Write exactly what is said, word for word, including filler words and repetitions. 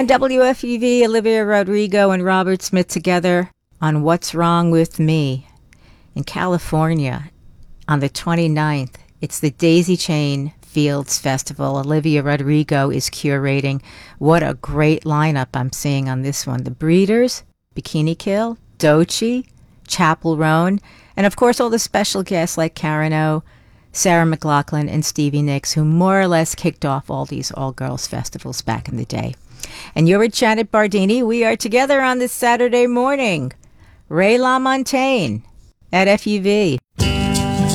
And W F U V, Olivia Rodrigo and Robert Smith together on What's Wrong With Me. In California, on the twenty-ninth, it's the Daisy Chain Fields Festival. Olivia Rodrigo is curating. What a great lineup I'm seeing on this one. The Breeders, Bikini Kill, Doechii, Chappell Roan, and of course all the special guests like Karen O, Sarah McLachlan, and Stevie Nicks, who more or less kicked off all these all-girls festivals back in the day. And you're with Janet Bardini. We are together on this Saturday morning. Ray LaMontagne at F U V.